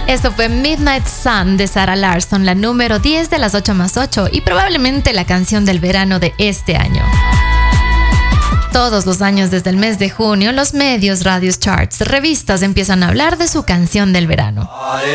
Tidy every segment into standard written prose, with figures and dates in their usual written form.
Esto fue Midnight Sun de Sarah Larsson, la número 10 de las 8 más 8 y probablemente la canción del verano de este año. Todos los años desde el mes de junio, los medios, radios, charts, revistas empiezan a hablar de su canción del verano.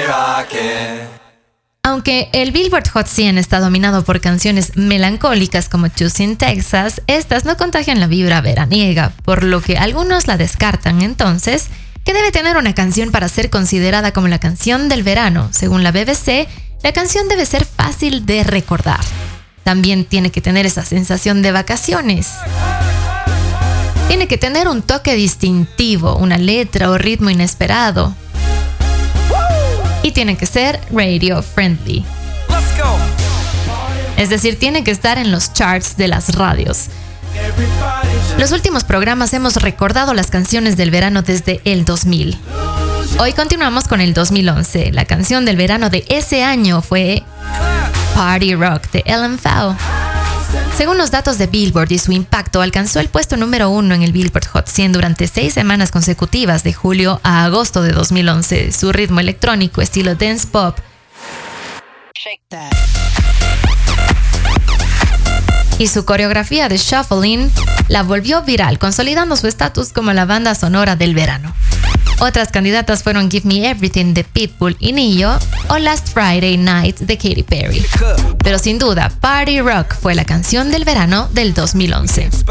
Aunque el Billboard Hot 100 está dominado por canciones melancólicas como Choosing Texas, estas no contagian la vibra veraniega, por lo que algunos la descartan. Entonces, ¿qué debe tener una canción para ser considerada como la canción del verano? Según la BBC, la canción debe ser fácil de recordar. También tiene que tener esa sensación de vacaciones. Tiene que tener un toque distintivo, una letra o ritmo inesperado. Y tiene que ser radio friendly. Es decir, tiene que estar en los charts de las radios. Los últimos programas hemos recordado las canciones del verano desde el 2000. Hoy continuamos con el 2011. La canción del verano de ese año fue Party Rock de Ellen Pao. Según los datos de Billboard y su impacto, alcanzó el puesto número 1 en el Billboard Hot 100 durante 6 semanas consecutivas de julio a agosto de 2011. Su ritmo electrónico, estilo dance pop, y su coreografía de shuffling la volvió viral, consolidando su estatus como la banda sonora del verano. Otras candidatas fueron Give Me Everything de Pitbull y Ne-Yo o Last Friday Night de Katy Perry. Pero sin duda, Party Rock fue la canción del verano del 2011.